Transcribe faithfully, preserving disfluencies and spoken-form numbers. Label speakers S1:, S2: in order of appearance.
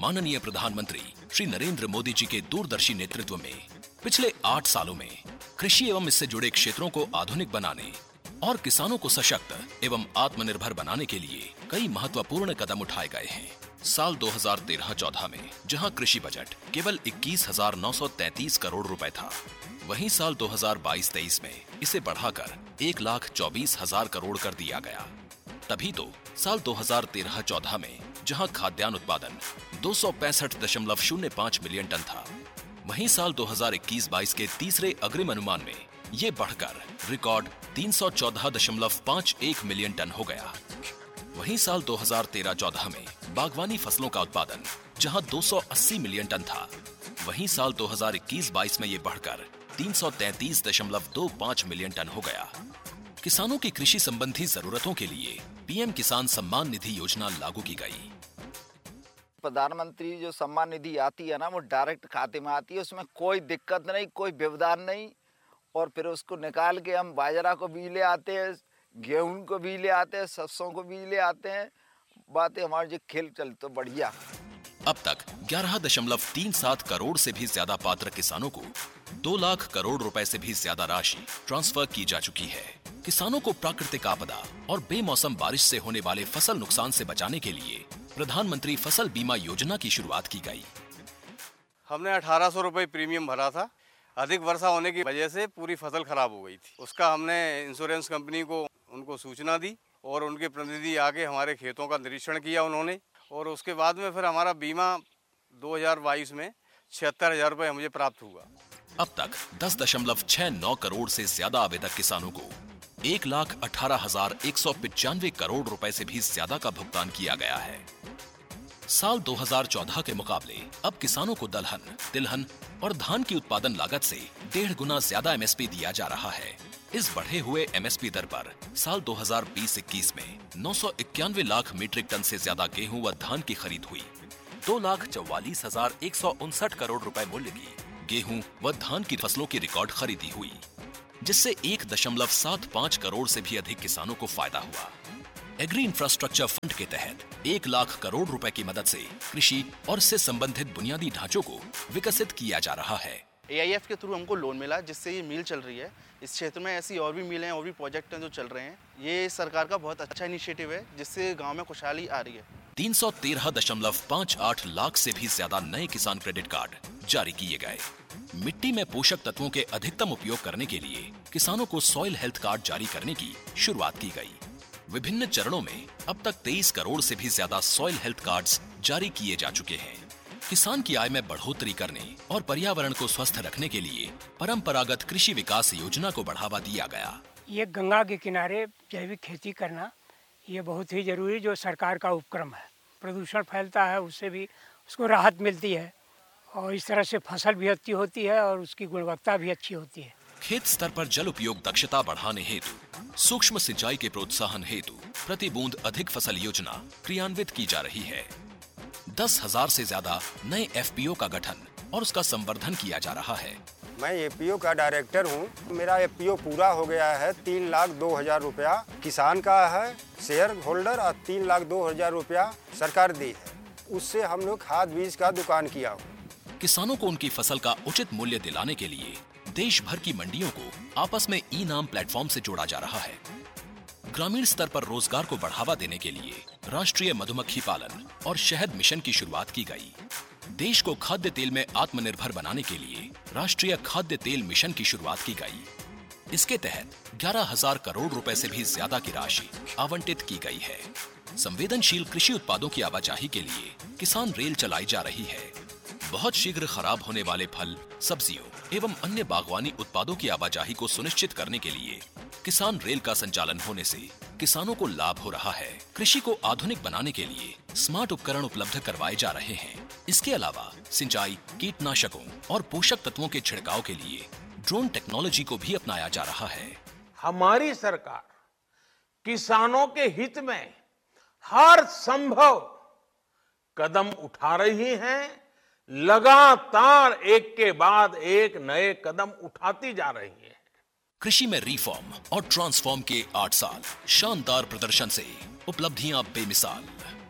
S1: माननीय प्रधानमंत्री श्री नरेंद्र मोदी जी के दूरदर्शी नेतृत्व में पिछले आठ सालों में कृषि एवं इससे जुड़े क्षेत्रों को आधुनिक बनाने और किसानों को सशक्त एवं आत्मनिर्भर बनाने के लिए कई महत्वपूर्ण कदम उठाए गए हैं। साल दो हज़ार तेरह चौदह में जहां कृषि बजट केवल इक्कीस हजार नौ सौ तैंतीस करोड़ रुपए था, वहीं साल दो हज़ार बाईस तेईस में इसे बढ़ाकर एक लाख चौबीस हजार करोड़ कर दिया गया। तभी तो साल दो हज़ार तेरह चौदह में जहां खाद्यान्न उत्पादन दो सौ पैंसठ दशमलव शून्य पाँच मिलियन टन था, वहीं साल दो हज़ार इक्कीस बाईस के तीसरे अग्रिम अनुमान में ये बढ़कर रिकॉर्ड तीन सौ चौदह दशमलव पाँच एक मिलियन टन हो गया। वहीं साल दो हज़ार तेरह चौदह में बागवानी फसलों का उत्पादन जहां दो सौ अस्सी मिलियन टन था, वहीं साल दो हज़ार इक्कीस बाईस में ये बढ़कर तीन सौ तैंतीस दशमलव दो पाँच मिलियन टन हो गया। किसानों की कृषि संबंधी जरूरतों के लिए पीएम किसान सम्मान निधि योजना लागू की गई।
S2: प्रधानमंत्री जो सम्मान निधि आती है ना, वो डायरेक्ट खाते में आती है, उसमें कोई दिक्कत नहीं, कोई व्यवधान नहीं। और फिर उसको निकाल के हम बाजरा को भी ले आते हैं, गेहूं को भी ले आते हैं, सरसों को भी ले आते हैं। बातें हमारे जो खेल चल तो बढ़िया।
S1: अब तक ग्यारह दशमलव तीन सात करोड़ से भी ज्यादा पात्र किसानों को दो लाख करोड़ रुपए से भी ज्यादा राशि ट्रांसफर की जा चुकी है। किसानों को प्राकृतिक आपदा और बेमौसम बारिश से होने वाले फसल नुकसान से बचाने के लिए प्रधानमंत्री फसल बीमा योजना की शुरुआत की गई।
S3: हमने अठारह सौ रुपए प्रीमियम भरा था। अधिक वर्षा होने की वजह से पूरी फसल खराब हो गई थी। उसका हमने इंश्योरेंस कंपनी को उनको सूचना दी और उनके प्रतिनिधि आके हमारे खेतों का निरीक्षण किया उन्होंने, और उसके बाद में फिर हमारा बीमा दो हज़ार बाईस में छिहत्तर हजार रुपये मुझे प्राप्त हुआ।
S1: अब तक दस दशमलव छह नौ करोड़ से ज्यादा आवेदक किसानों को एक लाख अठारह हजार एक सौ पिचानवे करोड़ रुपए से भी ज्यादा का भुगतान किया गया है। साल दो हज़ार चौदह के मुकाबले अब किसानों को दलहन, तिलहन और धान की उत्पादन लागत से डेढ़ गुना ज्यादा एमएसपी दिया जा रहा है। इस बढ़े हुए एमएसपी दर पर साल दो हज़ार बीस इक्कीस में नौ सौ इक्यानवे लाख मीट्रिक टन से ज्यादा गेहूं व धान की खरीद हुई। दो लाख चौवालीस हजार एक सौ उनसठ करोड़ रुपए मूल्य की गेहूं व धान की फसलों की रिकॉर्ड खरीदी हुई, जिससे एक दशमलव सात पाँच करोड़ से भी अधिक किसानों को फायदा हुआ। एग्री इंफ्रास्ट्रक्चर फंड के तहत एक लाख करोड़ रुपए की मदद से कृषि और इससे संबंधित बुनियादी ढांचों को विकसित किया जा रहा है।
S4: ए आई एफ के थ्रू हमको लोन मिला, जिससे ये मिल चल रही है। इस क्षेत्र में ऐसी और भी मिलें और भी प्रोजेक्ट हैं जो चल रहे हैं। ये सरकार का बहुत अच्छा इनिशिएटिव है, जिससे गांव में खुशहाली आ रही है।
S1: तीन सौ तेरह दशमलव पाँच आठ लाख से भी ज्यादा नए किसान क्रेडिट कार्ड जारी किए गए। मिट्टी में पोषक तत्वों के अधिकतम उपयोग करने के लिए किसानों को सॉइल हेल्थ कार्ड जारी करने की शुरुआत की गई। विभिन्न चरणों में अब तक तेईस करोड़ से भी ज्यादा सॉइल हेल्थ कार्ड्स जारी किए जा चुके हैं। किसान की आय में बढ़ोतरी करने और पर्यावरण को स्वस्थ रखने के लिए परंपरागत कृषि विकास योजना को बढ़ावा दिया गया।
S5: ये गंगा के किनारे जैविक खेती करना ये बहुत ही जरूरी जो सरकार का उपक्रम है। प्रदूषण फैलता है, उससे भी उसको राहत मिलती है और इस तरह से फसल भी अच्छी होती है और उसकी गुणवत्ता भी अच्छी होती है।
S1: खेत स्तर पर जल उपयोग दक्षता बढ़ाने हेतु सूक्ष्म सिंचाई के प्रोत्साहन हेतु प्रति बूंद अधिक फसल योजना क्रियान्वित की जा रही है। दस हजार से ज्यादा नए एफ पी ओ का गठन और उसका संवर्धन किया जा रहा है।
S6: मैं ए पी ओ का डायरेक्टर हूँ। मेरा ए पी ओ पूरा हो गया है। तीन लाख दो हजार रुपया किसान का है शेयर होल्डर और तीन लाख दो हजार रुपया सरकार दी है। उससे हम लोग खाद बीज का दुकान किया हूँ।
S1: किसानों को उनकी फसल का उचित मूल्य दिलाने के लिए देश भर की मंडियों को आपस में ई नाम प्लेटफॉर्म से जोड़ा जा रहा है। ग्रामीण स्तर पर रोजगार को बढ़ावा देने के लिए राष्ट्रीय मधुमक्खी पालन और शहद मिशन की शुरुआत की गई। देश को खाद्य तेल में आत्मनिर्भर बनाने के लिए राष्ट्रीय खाद्य तेल मिशन की शुरुआत की गई। इसके तहत ग्यारह हजार करोड़ रुपए से भी ज्यादा की राशि आवंटित की गई है। संवेदनशील कृषि उत्पादों की आवाजाही के लिए किसान रेल चलाई जा रही है। बहुत शीघ्र खराब होने वाले फल, सब्जियों एवं अन्य बागवानी उत्पादों की आवाजाही को सुनिश्चित करने के लिए किसान रेल का संचालन होने से किसानों को लाभ हो रहा है। कृषि को आधुनिक बनाने के लिए स्मार्ट उपकरण उपलब्ध करवाए जा रहे हैं। इसके अलावा सिंचाई, कीटनाशकों और पोषक तत्वों के छिड़काव के लिए ड्रोन टेक्नोलॉजी को भी अपनाया जा रहा है।
S7: हमारी सरकार किसानों के हित में हर संभव कदम उठा रही है। लगातार एक के बाद एक नए कदम उठाती जा रही है।
S1: कृषि में रिफॉर्म और ट्रांसफॉर्म के आठ साल शानदार प्रदर्शन से उपलब्धियां बेमिसाल।